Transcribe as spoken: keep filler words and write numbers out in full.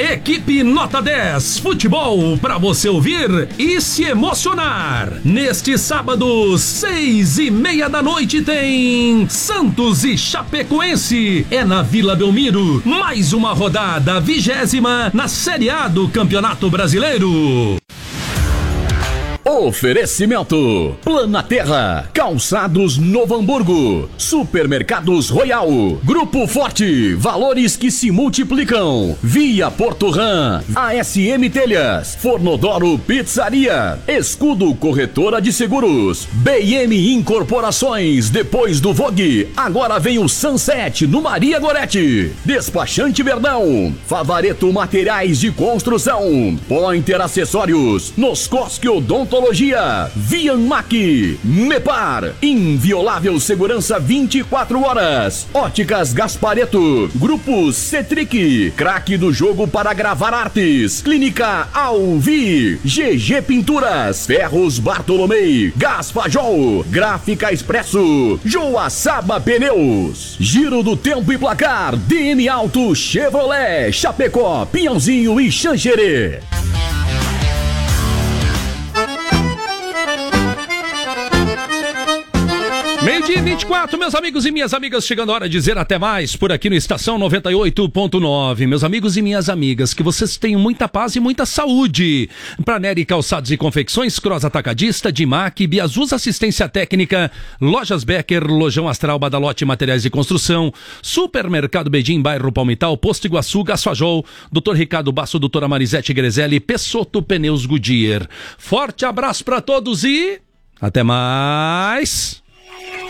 Equipe Nota dez, futebol para você ouvir e se emocionar. Neste sábado, seis e meia da noite tem Santos e Chapecoense. É na Vila Belmiro, mais uma rodada, vigésima na Série A do Campeonato Brasileiro. Oferecimento: Planaterra, Calçados Novo Hamburgo, Supermercados Royal, Grupo Forte, valores que se multiplicam, Via Porto Ram, A S M Telhas, Fornodoro Pizzaria, Escudo Corretora de Seguros, B M Incorporações, depois do Vogue, agora vem o Sunset no Maria Gorete, Despachante Verdão, Favareto Materiais de Construção, Pointer Acessórios, Noscosque Odontologia, Vianmac, Mepar, inviolável segurança vinte e quatro horas, Óticas Gaspareto, Grupo Cetric, craque do jogo para gravar artes, Clínica Alvi, G G Pinturas, Ferros Bartolomei, Gás Fajol, Gráfica Expresso, Joaçaba Pneus, Giro do Tempo e Placar, D M Auto Chevrolet, Chapecó, Pinhãozinho e Xanxerê. Meio-dia e vinte e quatro, meus amigos e minhas amigas, chegando a hora de dizer até mais por aqui no Estação noventa e oito ponto nove. Meus amigos e minhas amigas, que vocês tenham muita paz e muita saúde. Pra Nery Calçados e Confecções, Cross Atacadista, Dimac, Biazus Assistência Técnica, Lojas Becker, Lojão Astral, Badalote Materiais de Construção, Supermercado Bedim, Bairro Palmital, Posto Iguaçu, Gasfajol, doutor Ricardo Basso, doutora Marisete Grezelli, Pessotto Pneus Goodyear. Forte abraço pra todos e até mais!